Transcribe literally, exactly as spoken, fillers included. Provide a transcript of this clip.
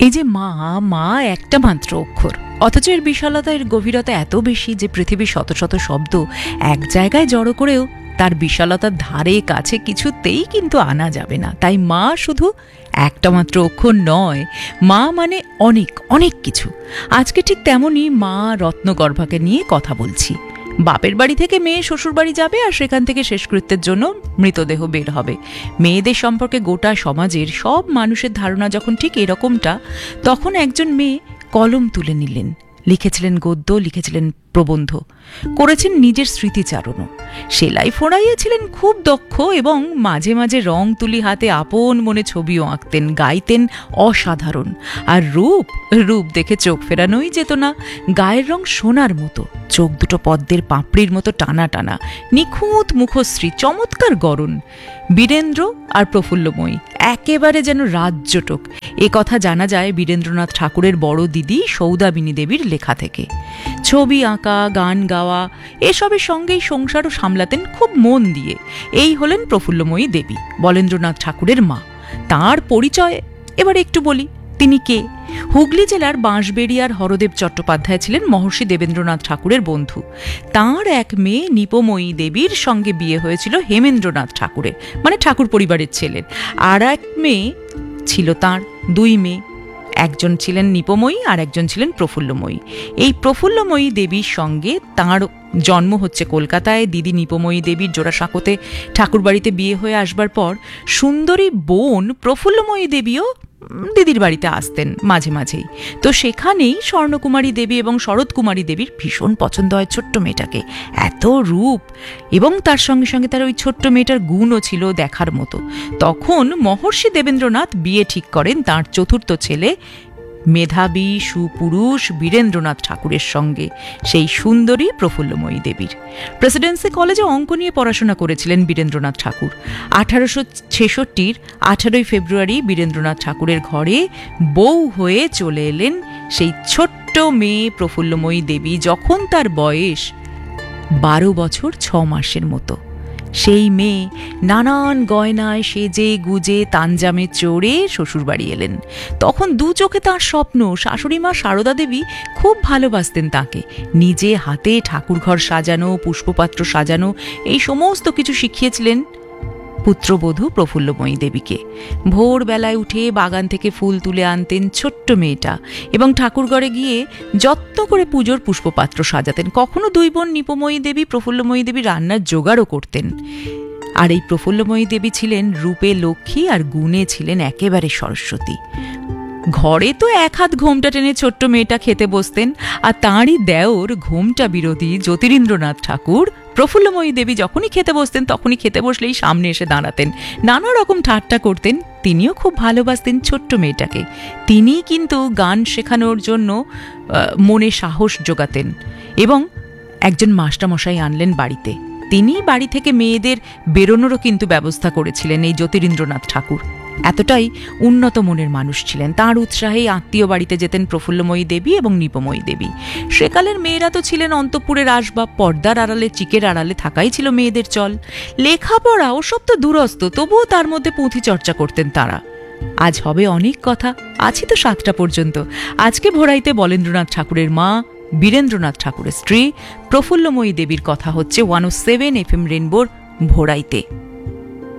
এই যে মা, মা একটা মাত্র অক্ষর, অথচ এর বিশালতা, এর গভীরতা এত বেশি যে পৃথিবীর শত শত শব্দ এক জায়গায় জড়ো করেও তার বিশালতার ধারে কাছে কিছুতেই কিন্তু আনা যাবে না। তাই মা শুধু একটা মাত্র অক্ষর নয়, মা মানে অনেক অনেক কিছু। আজকে ঠিক তেমনই মা রত্নগর্ভাকে নিয়ে কথা বলছি। বাপের বাড়ি থেকে মেয়ে শ্বশুর বাড়ি যাবে আর সেখান থেকে শেষকৃত্যের জন্য মৃতদেহ বের হবে। মেয়েদের সম্পর্কে গোটা সমাজের সব মানুষের ধারণা যখন ঠিক এরকমটা, তখন একজন মেয়ে কলম তুলে নিলেন, লিখেছিলেন গদ্য, লিখেছিলেন প্রবন্ধ, করেছেন নিজের স্মৃতিচারণও। সেলাই ফোড়াইয়েছিলেন খুব দক্ষ এবং মাঝে মাঝে রং তুলি হাতে আপন মনে ছবিও আঁকতেন, গাইতেন অসাধারণ। আর রূপ রূপ দেখে চোখ ফেরানোই যেত না। গায়ের রং সোনার মতো, চোখ দুটো পদ্মের পাপড়ির মতো টানা টানা, নিখুঁত মুখশ্রী, চমৎকার গড়ন। বীরেন্দ্র আর প্রফুল্লময়ী একেবারে যেন রাজ্যটক। এ কথা জানা যায় বীরেন্দ্রনাথ ঠাকুরের বড় দিদি সৌদামিনী দেবীর লেখা থেকে। ছবি আঁকা, গান গাওয়া এসবের সঙ্গেই সংসারও সামলাতেন খুব মন দিয়ে। এই হলেন প্রফুল্লময়ী দেবী, বলেন্দ্রনাথ ঠাকুরের মা। তাঁর পরিচয় এবার একটু বলি। তিনি কে? হুগলি জেলার বাঁশবেড়িয়ার হরদেব চট্টোপাধ্যায় ছিলেন মহর্ষি দেবেন্দ্রনাথ ঠাকুরের বন্ধু। তাঁর এক মেয়ে নিপময়ী দেবীর সঙ্গে বিয়ে হয়েছিল হেমেন্দ্রনাথ ঠাকুরের, মানে ঠাকুর পরিবারের ছেলের। আর এক মেয়ে ছিল তাঁর, দুই মেয়ে, একজন ছিলেন নিপময়ী আর একজন ছিলেন প্রফুল্লময়ী। এই প্রফুল্লময়ী দেবীর সঙ্গে তাঁর জন্ম হচ্ছে কলকাতায়। দিদি নিপময়ী দেবীর জোড়াসাঁকোতে ঠাকুরবাড়িতে বিয়ে হয়ে আসবার পর সুন্দরী বোন প্রফুল্লময়ী দেবীও দিদির বাড়িতে আসতেন মাঝে মাঝেই। তো সেখানেই স্বর্ণকুমারী দেবী এবং শরৎকুমারী দেবীর ভীষণ পছন্দ হয় ছোট্ট মেয়েটাকে। এত রূপ এবং তার সঙ্গে সঙ্গে তার ওই ছোট্ট মেয়েটার গুণও ছিল দেখার মতো। তখন মহর্ষি দেবেন্দ্রনাথ বিয়ে ঠিক করেন তাঁর চতুর্থ ছেলে মেধাবী সুপুরুষ বীরেন্দ্রনাথ ঠাকুরের সঙ্গে, সেই সুন্দরী প্রফুল্লময়ী দেবীর। প্রেসিডেন্সি কলেজে অঙ্ক নিয়ে পড়াশোনা করেছিলেন বীরেন্দ্রনাথ ঠাকুর। আঠারোশো ছেষট্টির আঠারোই ফেব্রুয়ারি বীরেন্দ্রনাথ ঠাকুরের ঘরে বউ হয়ে চলে এলেন সেই ছোট্ট মেয়ে প্রফুল্লময়ী দেবী, যখন তার বয়স বারো বছর ছ মাসের মতো। সেই মেয়ে নানান গয়নায় সেজে গুজে তানজামে চড়ে শ্বশুরবাড়ি এলেন। তখন দু চোখে তাঁর স্বপ্ন। শাশুড়ি মা সারদা দেবী খুব ভালোবাসতেন তাকে। নিজে হাতে ঠাকুরঘর সাজানো, পুষ্পপাত্র সাজানো, এই সমস্ত কিছু শিখিয়েছিলেন পুত্রবধূ প্রফুল্লময়ী দেবীকে। ভোরবেলায় উঠে বাগান থেকে ফুল তুলে আনতেন ছোট্ট মেয়েটা এবং ঠাকুরঘরে গিয়ে যত্ন করে পুজোর পুষ্পপাত্র সাজাতেন। কখনো দুই বোন নিপময়ী দেবী প্রফুল্লময়ী দেবী রান্নার জোগাড়ও করতেন। আর এই প্রফুল্লময়ী দেবী ছিলেন রূপে লক্ষ্মী আর গুণে ছিলেন একেবারে সরস্বতী। ঘরে তো এক হাত ঘোমটা টেনে ছোট্ট মেয়েটা খেতে বসতেন, আর তাঁরই দেওর ঘোমটা বিরোধী জ্যোতিরিন্দ্রনাথ ঠাকুর প্রফুল্লময়ী দেবী যখনই খেতে বসতেন তখনই খেতে বসলেই সামনে এসে দাঁড়াতেন, নানা রকম ঠাট্টা করতেন। তিনিও খুব ভালোবাসতেন ছোট্ট মেয়েটাকে। তিনিই কিন্তু গান শেখানোর জন্য মনে সাহস জোগাতেন এবং একজন মাস্টারমশাই আনলেন বাড়িতে। তিনি বাড়ি থেকে মেয়েদের বেরোনোরও কিন্তু ব্যবস্থা করেছিলেন এই জ্যোতিরিন্দ্রনাথ ঠাকুর। এতটাই উন্নত মনের মানুষ ছিলেন। তাঁর উৎসাহেই আত্মীয় বাড়িতে যেতেন প্রফুল্লময়ী দেবী এবং নিপময়ী দেবী। সেকালের মেয়েরা তো ছিলেন অন্তঃপুরের আসবাব, পর্দার আড়ালে চিকের আড়ালে থাকাই ছিল মেয়েদের চল। লেখাপড়া ওসব তো দূরস্থ, তবুও তার মধ্যে পুঁথি চর্চা করতেন তারা। আজ হবে অনেক কথা, আছি তো সাতটা পর্যন্ত। আজকে ভোরাইতে বলেন্দ্রনাথ ঠাকুরের মা, বীরেন্দ্রনাথ ঠাকুরের স্ত্রী প্রফুল্লময়ী দেবীর কথা হচ্ছে ওয়ান ও সেভেন এফ এম রেনবোর ভোরাইতে।